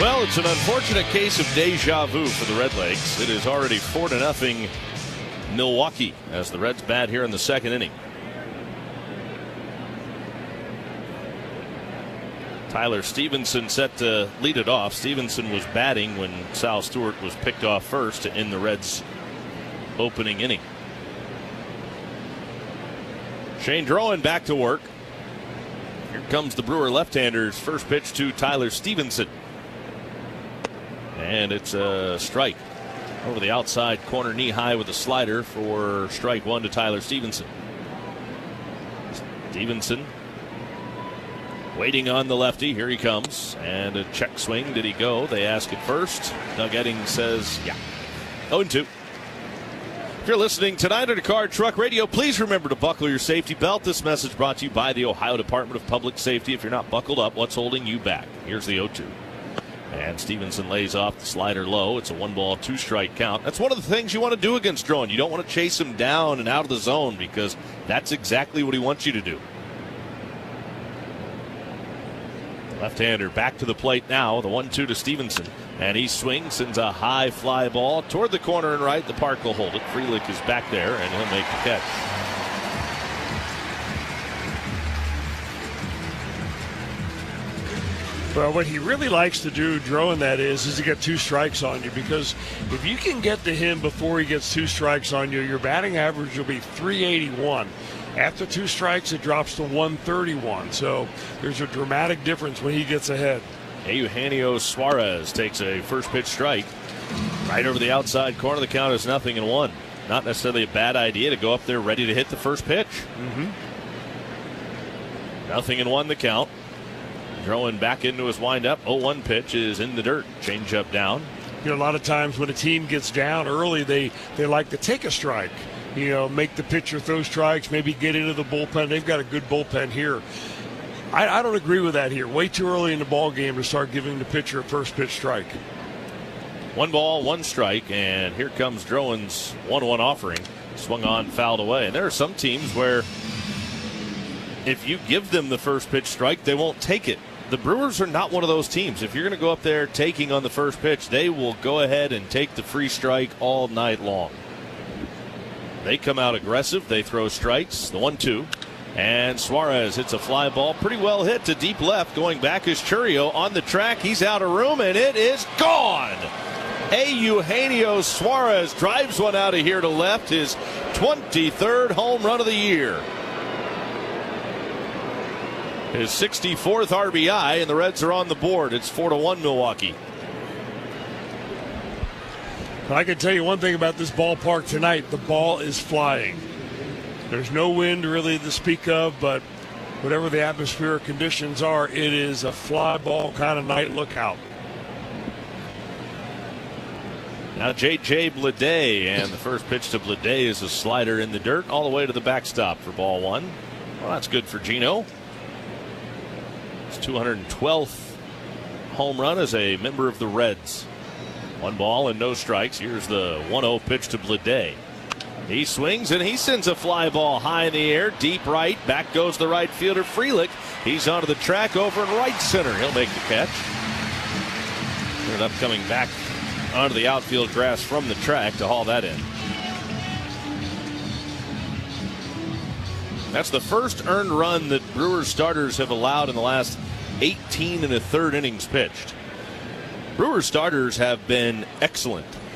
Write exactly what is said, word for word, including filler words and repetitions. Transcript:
Well, it's an unfortunate case of deja vu for the Redlegs. It is already four to nothing Milwaukee as the Reds bat here in the second inning. Tyler Stevenson set to lead it off. Stevenson was batting when Sal Stewart was picked off first to end the Reds' opening inning. Shane Drowan back to work. Here comes the Brewer left-hander's first pitch to Tyler Stevenson. And it's a strike over the outside corner, knee high with a slider for strike one to Tyler Stevenson. Stevenson waiting on the lefty. Here he comes. And a check swing. Did he go? They ask at first. Doug Edding says, yeah. oh and two. If you're listening tonight on Car Truck Radio, please remember to buckle your safety belt. This message brought to you by the Ohio Department of Public Safety. If you're not buckled up, what's holding you back? Here's the oh two. And Stevenson lays off the slider low. It's a one ball, two strike count. That's one of the things you want to do against Drowan. You don't want to chase him down and out of the zone because that's exactly what he wants you to do. Left-hander back to the plate now. The one two to Stevenson. And he swings, sends a high fly ball toward the corner and right. The park will hold it. Frelick is back there, and he'll make the catch. Well, what he really likes to do, Drowan, that is, is to get two strikes on you, because if you can get to him before he gets two strikes on you, your batting average will be three eighty-one. After two strikes, it drops to one thirty-one. So there's a dramatic difference when he gets ahead. Eugenio Suarez takes a first pitch strike right over the outside corner. The count is nothing and one. Not necessarily a bad idea to go up there ready to hit the first pitch. Mm-hmm. Nothing and one the count. Drowan back into his windup. oh one pitch is in the dirt. Change up down. You know, a lot of times when a team gets down early, they, they like to take a strike. You know, make the pitcher throw strikes, maybe get into the bullpen. They've got a good bullpen here. I, I don't agree with that here. Way too early in the ball game to start giving the pitcher a first pitch strike. One ball, one strike, and here comes Drowan's one one offering. Swung on, fouled away. And there are some teams where if you give them the first pitch strike, they won't take it. The Brewers are not one of those teams. If you're going to go up there taking on the first pitch, they will go ahead and take the free strike all night long. They come out aggressive. They throw strikes. The one two. And Suarez hits a fly ball. Pretty well hit to deep left. Going back is Chourio on the track. He's out of room, and it is gone. Eugenio Suarez drives one out of here to left. His twenty-third home run of the year. His sixty-fourth R B I, and the Reds are on the board. It's four to one Milwaukee. I can tell you one thing about this ballpark tonight. The ball is flying. There's no wind really to speak of, but whatever the atmospheric conditions are, it is a fly ball kind of night. Look out. Now J J Bleday, and the first pitch to Bleday is a slider in the dirt all the way to the backstop for ball one. Well, that's good for Gino. His two hundred twelfth home run as a member of the Reds. One ball and no strikes. Here's the one oh pitch to Bleday. He swings and he sends a fly ball high in the air, deep right. Back goes the right fielder, Frelick. He's onto the track over in right center. He'll make the catch. Ended up coming back onto the outfield grass from the track to haul that in. That's the first earned run that Brewers starters have allowed in the last eighteen and a third innings pitched. Brewers starters have been excellent